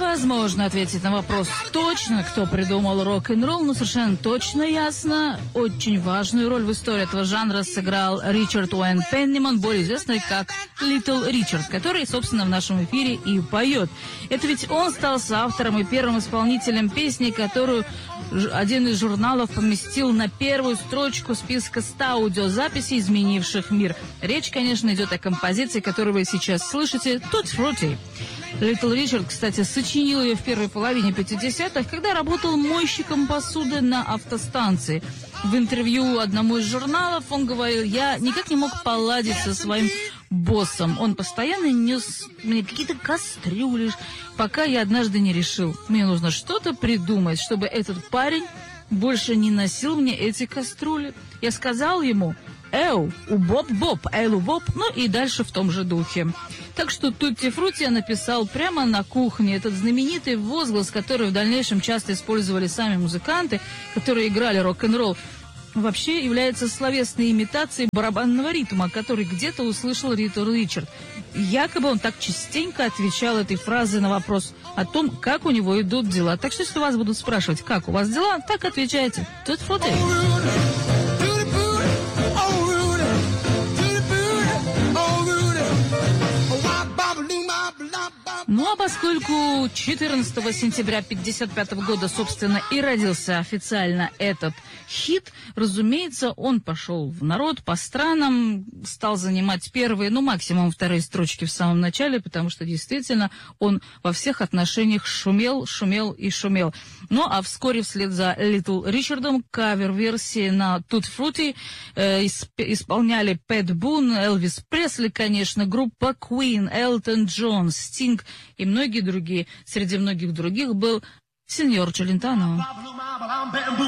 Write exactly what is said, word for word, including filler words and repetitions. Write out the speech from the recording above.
Невозможно ответить на вопрос точно, кто придумал рок-н-ролл, но совершенно точно ясно, очень важную роль в истории этого жанра сыграл Ричард Уэйн Пенниман, более известный как Литл Ричард, который, собственно, в нашем эфире и поет. Это ведь он стал соавтором и первым исполнителем песни, которую один из журналов поместил на первую строчку списка ста аудиозаписей, изменивших мир. Речь, конечно, идет о композиции, которую вы сейчас слышите, «Tutti Frutti». Литл Ричард, кстати, сочинил ее в первой половине пятидесятых, когда работал мойщиком посуды на автостанции. В интервью одному из журналов он говорил: «Я никак не мог поладить со своим боссом. Он постоянно нес мне какие-то кастрюли, пока я однажды не решил, мне нужно что-то придумать, чтобы этот парень больше не носил мне эти кастрюли. Я сказал ему: «Эу, у Боб-Боб, Элу-Боб», ну и дальше в том же духе. Так что «Тутти Фрутти» я написал прямо на кухне. Этот знаменитый возглас, который в дальнейшем часто использовали сами музыканты, которые играли рок-н-ролл, вообще является словесной имитацией барабанного ритма, который где-то услышал Литл Ричард. Якобы он так частенько отвечал этой фразой на вопрос о том, как у него идут дела. Так что, если вас будут спрашивать, как у вас дела, так отвечайте: «Тутти Фрутти». Ну а поскольку четырнадцатого сентября пятьдесят пятого года, собственно, и родился официально этот хит, разумеется, он пошел в народ по странам, стал занимать первые, ну максимум вторые строчки в самом начале, потому что действительно он во всех отношениях шумел, шумел и шумел. Ну а вскоре вслед за Литл Ричардом кавер-версии на Tutti Frutti э, исполняли Пэт Бун, Элвис Пресли, конечно, группа Queen, Элтон Джон, Стинг и многие другие. Среди многих других был сеньор Челентано.